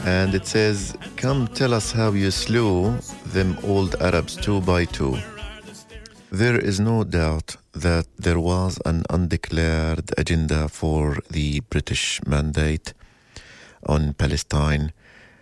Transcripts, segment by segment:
And it says, "Come tell us how you slew them old Arabs two by two." There is no doubt that there was an undeclared agenda for the British mandate on Palestine.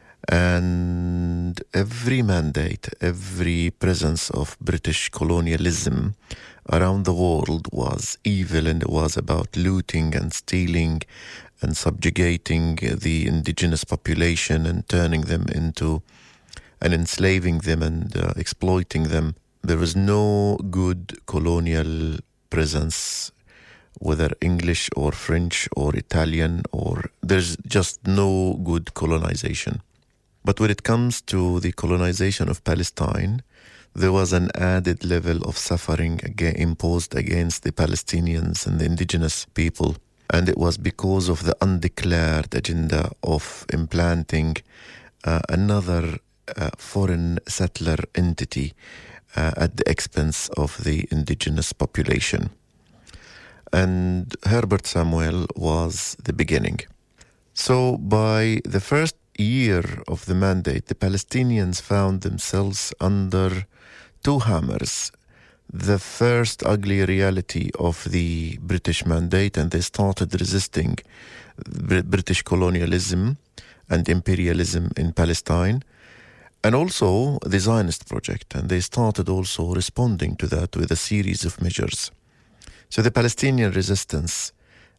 And every mandate, every presence of British colonialism around the world was evil, and it was about looting and stealing and subjugating the indigenous population and turning them into and enslaving them and exploiting them. There was no good colonial presence, whether English or French or Italian, or there's just no good colonization. But when it comes to the colonization of Palestine, there was an added level of suffering imposed against the Palestinians and the indigenous people. And it was because of the undeclared agenda of implanting another foreign settler entity at the expense of the indigenous population. And Herbert Samuel was the beginning. So by the first year of the mandate, the Palestinians found themselves under two hammers. The first ugly reality of the British mandate, and they started resisting British colonialism and imperialism in Palestine, and also the Zionist project, and they started also responding to that with a series of measures. So the Palestinian resistance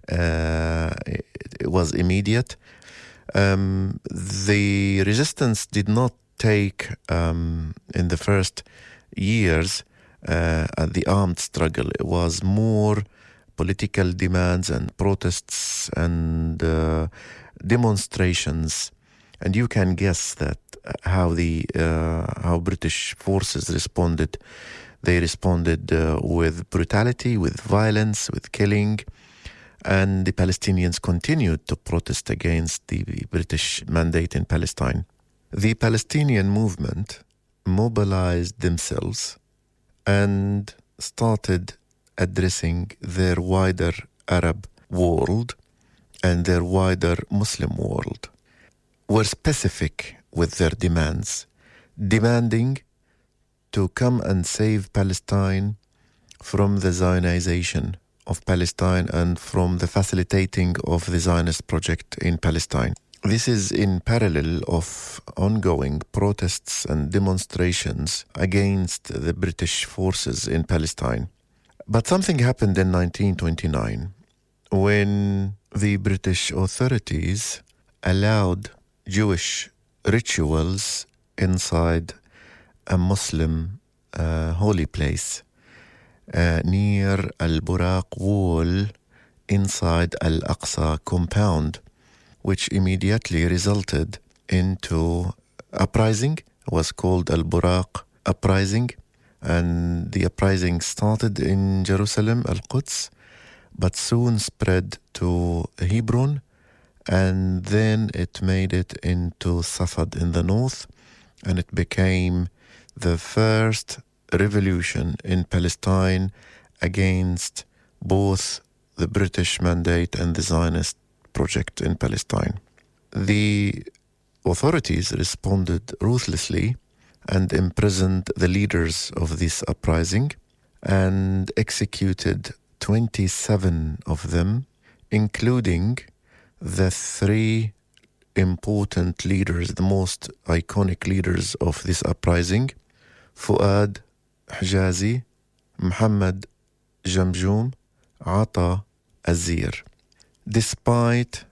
it was immediate. The resistance did not take in the first years the armed struggle. It was more political demands and protests and demonstrations, and you can guess that how British forces responded. They responded with brutality, with violence, with killing, and the Palestinians continued to protest against the British mandate in Palestine. The Palestinian movement mobilized themselves and started addressing their wider Arab world and their wider Muslim world. Were specific with their demands, demanding to come and save Palestine from the Zionization of Palestine and from the facilitating of the Zionist project in Palestine. This is in parallel of ongoing protests and demonstrations against the British forces in Palestine. But something happened in 1929 when the British authorities allowed Jewish rituals inside a Muslim holy place near Al-Buraq wall inside Al-Aqsa compound, which immediately resulted into uprising. It was called Al-Buraq uprising, and the uprising started in Jerusalem, Al-Quds, but soon spread to Hebron, and then it made it into Safad in the north, and it became the first revolution in Palestine against both the British mandate and the Zionist project in Palestine. The authorities responded ruthlessly and imprisoned the leaders of this uprising and executed 27 of them, including the three important leaders, the most iconic leaders of this uprising: Fuad Hijazi, Muhammad Jamjoom, Ata Azir. Despite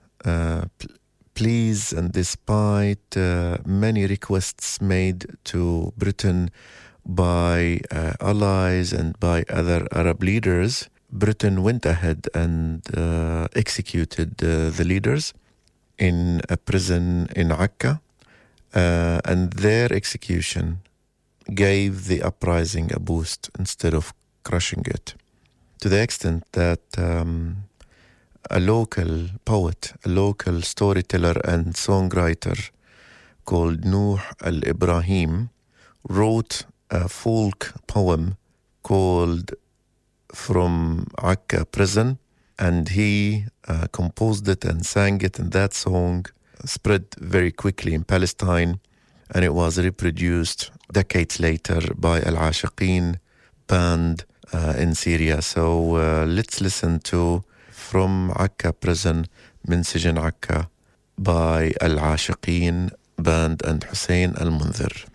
pleas and despite many requests made to Britain by allies and by other Arab leaders, Britain went ahead and executed the leaders in a prison in Akka, and their execution gave the uprising a boost instead of crushing it, to the extent that a local poet, a local storyteller and songwriter called Nuh al-Ibrahim wrote a folk poem called From Akka Prison, and he composed it and sang it, and that song spread very quickly in Palestine, and it was reproduced decades later by Al-Ashiqeen band in Syria. So let's listen to From Akka Prison, من سجن Akka, by Al-Ashiqeen band and Hussein Al-Munzir.